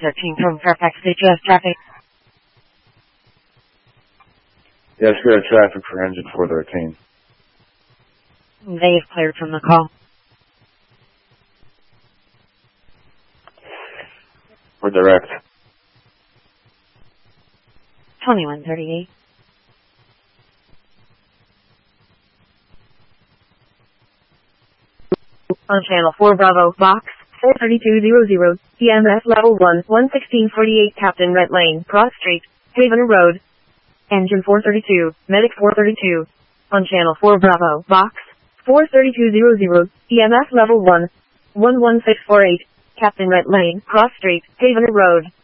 13 from Fairfax CTS traffic. Yes, we have traffic for engine 413. They have cleared from the call. We're direct. 2138. On channel 4 Bravo, box 43200, EMS level 1, 11648 Captain Red Lane, Cross Street, Haven Road. Engine 432, Medic 432. On channel 4 Bravo, box 43200, EMS level 1, 11648 Captain Red Lane, Cross Street, Haven Road.